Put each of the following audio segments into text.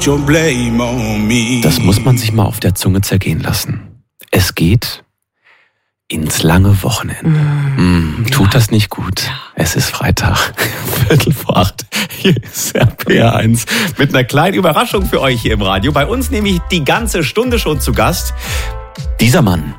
Das muss man sich mal auf der Zunge zergehen lassen. Es geht ins lange Wochenende. Tut das nicht gut? Es ist Freitag, 7:45. Hier ist RPR1 mit einer kleinen Überraschung für euch hier im Radio. Bei uns nämlich die ganze Stunde schon zu Gast. Dieser Mann.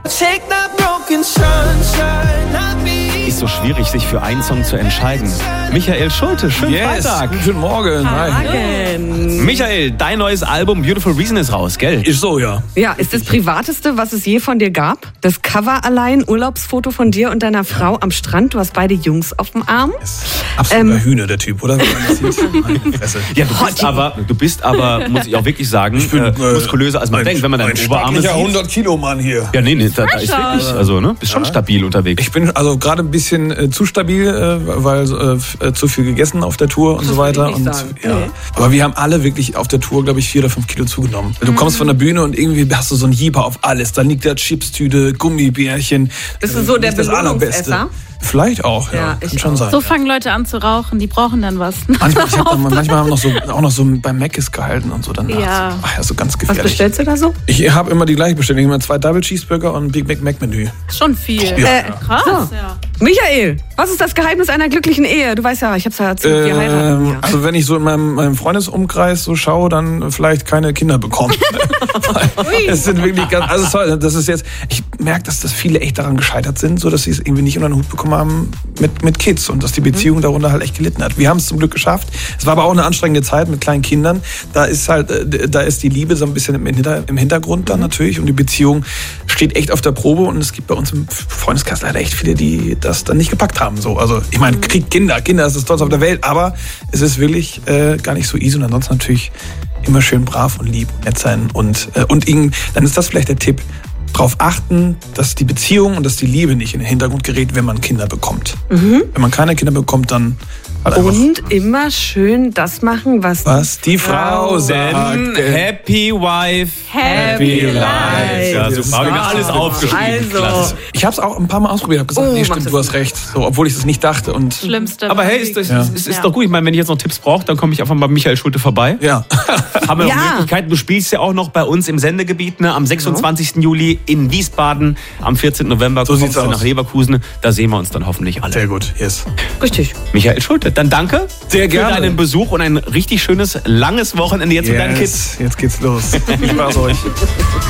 Ist so schwierig, sich für einen Song zu entscheiden. Michael Schulte, schönen Freitag. Guten Morgen. Hi. Michael, dein neues Album Beautiful Reason ist raus, gell? Ist so, ja. Ja, ist das Privateste, was es je von dir gab? Das Cover allein, Urlaubsfoto von dir und deiner Frau am Strand. Du hast beide Jungs auf dem Arm. Absoluter Hühner, der Typ, oder? Ja, du bist aber, muss ich auch wirklich sagen, muskulöser als man denkt, wenn man deine Oberarme sieht. 100 Kilo Mann hier. Ja, nee, da ist wirklich, also, ne, bist schon stabil unterwegs. Ich bin also gerade ein bisschen zu stabil, weil zu viel gegessen auf der Tour und so weiter. Und, ja. Aber wir haben alle wirklich auf der Tour, glaube ich, 4 oder 5 Kilo zugenommen. Du kommst von der Bühne und irgendwie hast du so einen Jeeper auf alles. Dann liegt da Chipstüte, Gummibärchen. Bist du so der Belohnungsesser? Vielleicht auch, ja. Kann schon sein. So fangen Leute an zu rauchen, die brauchen dann was. Manchmal haben wir auch noch so bei Mc's gehalten und so danach. Ja. Ach ja, so ganz gefährlich. Was bestellst du da so? Ich habe immer die gleiche Bestellung. Immer 2 Double Cheeseburger und ein Big Mac Menü. Schon viel. Krass. So. Ja. Michael, was ist das Geheimnis einer glücklichen Ehe? Du weißt ja, ich hab's ja erzählt, wir heiraten. Ja. Also wenn ich so in meinem Freundesumkreis so schaue, dann vielleicht keine Kinder bekommen. Es sind wirklich ganz, also sorry, das ist jetzt, ich merke, dass das viele echt daran gescheitert sind, so dass sie es irgendwie nicht unter den Hut bekommen haben mit Kids und dass die Beziehung darunter halt echt gelitten hat. Wir haben es zum Glück geschafft. Es war aber auch eine anstrengende Zeit mit kleinen Kindern. Da ist die Liebe so ein bisschen im Hintergrund dann natürlich und die Beziehung steht echt auf der Probe und es gibt bei uns im Freundeskreis leider echt viele, die das dann nicht gepackt haben. So, also ich meine, kriegt Kinder ist das Tollste auf der Welt, aber es ist wirklich gar nicht so easy und ansonsten natürlich immer schön brav und lieb und nett sein und dann ist das vielleicht der Tipp. Darauf achten, dass die Beziehung und dass die Liebe nicht in den Hintergrund gerät, wenn man Kinder bekommt. Wenn man keine Kinder bekommt, dann halt einfach. Und immer schön das machen, was die Frau sagt. Happy Wife, Happy Life. Ja, super. Habe ich mir alles aufgeschrieben. Also. Ich habe es auch ein paar Mal ausprobiert. Habe gesagt, nee, stimmt, du hast recht. So, obwohl ich es nicht dachte. Und Schlimmste. Aber hey, ist doch gut. Ich meine, wenn ich jetzt noch Tipps brauche, dann komme ich einfach mal bei Michael Schulte vorbei. Ja. Haben wir noch Möglichkeiten. Du spielst ja auch noch bei uns im Sendegebiet, ne? Am 26. Juli in Wiesbaden. Am 14. November kommst du nach Leverkusen. Da sehen wir uns dann hoffentlich alle. Sehr gut, yes. Richtig. Michael Schulte, dann danke sehr gerne für deinen Besuch und ein richtig schönes, langes Wochenende jetzt mit deinen Kids. Jetzt geht's los. Viel Spaß euch.